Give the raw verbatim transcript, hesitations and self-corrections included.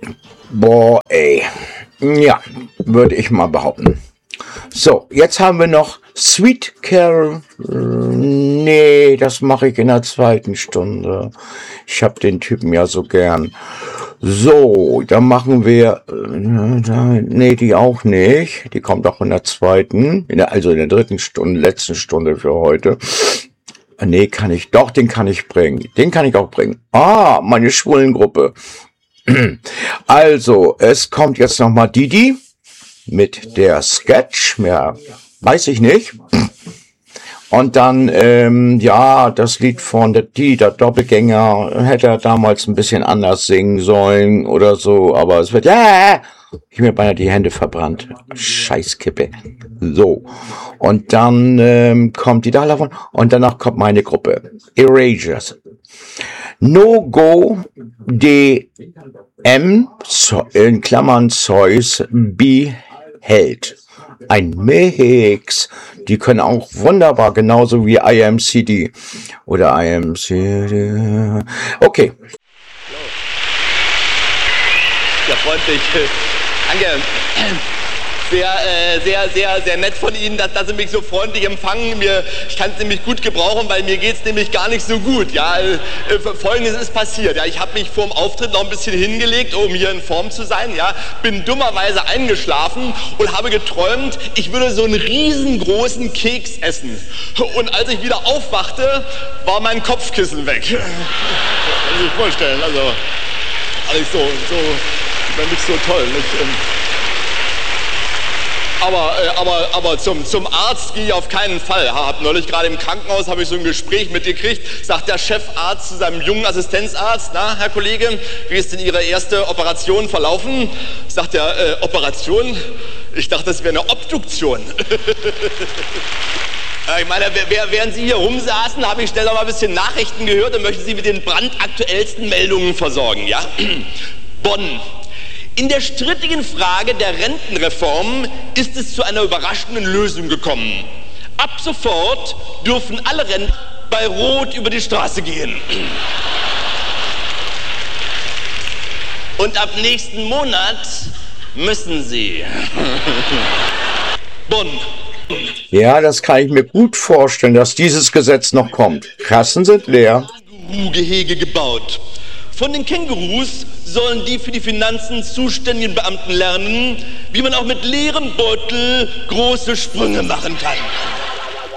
Boah, ey. Ja, würde ich mal behaupten. So, jetzt haben wir noch Sweet Carol. Nee, das mache ich in der zweiten Stunde. Ich habe den Typen ja so gern. So, dann machen wir... Nee, die auch nicht. Die kommt auch in der zweiten. In der, also in der dritten Stunde, letzten Stunde für heute. Nee, kann ich... Doch, den kann ich bringen. Den kann ich auch bringen. Ah, meine Schwulengruppe. Also, es kommt jetzt nochmal Didi mit der Sketch, mehr weiß ich nicht. Und dann, ähm, ja, das Lied von der Didi, der Doppelgänger, hätte er damals ein bisschen anders singen sollen oder so, aber es wird, ja, ich mir beinahe die Hände verbrannt. Scheißkippe. So. Und dann ähm, kommt die davon und danach kommt meine Gruppe. Erasures. No Go D M in Klammern Zeus behält. Ein Mix. Die können auch wunderbar, genauso wie I M C D. Oder I M C D. Okay. Ja, freundlich. Danke. Sehr, äh, sehr, sehr, sehr nett von Ihnen, dass, dass Sie mich so freundlich empfangen. Mir, ich kann es nämlich gut gebrauchen, weil mir geht es nämlich gar nicht so gut. Ja, äh, Folgendes ist passiert. Ja, ich habe mich vor dem Auftritt noch ein bisschen hingelegt, um hier in Form zu sein. Ja, bin dummerweise eingeschlafen und habe geträumt, ich würde so einen riesengroßen Keks essen. Und als ich wieder aufwachte, war mein Kopfkissen weg. Kann sich vorstellen. Also, alles so, so, nicht so toll. Nicht? Aber, äh, aber, aber zum, zum Arzt gehe ich auf keinen Fall. Hab neulich gerade im Krankenhaus habe ich so ein Gespräch mitgekriegt, sagt der Chefarzt zu seinem jungen Assistenzarzt, na, Herr Kollege, wie ist denn Ihre erste Operation verlaufen? Sagt er, äh, Operation? Ich dachte, das wäre eine Obduktion. Ich meine, während Sie hier rumsaßen, habe ich schnell noch mal ein bisschen Nachrichten gehört und möchte Sie mit den brandaktuellsten Meldungen versorgen, ja? Bonn. In der strittigen Frage der Rentenreform ist es zu einer überraschenden Lösung gekommen. Ab sofort dürfen alle Rentner bei Rot über die Straße gehen. Und ab nächsten Monat müssen sie. Bonn. Ja, das kann ich mir gut vorstellen, dass dieses Gesetz noch kommt. Kassen sind leer. Känguru-Gehege gebaut. Von den Kängurus sollen die für die Finanzen zuständigen Beamten lernen, wie man auch mit leerem Beutel große Sprünge machen kann.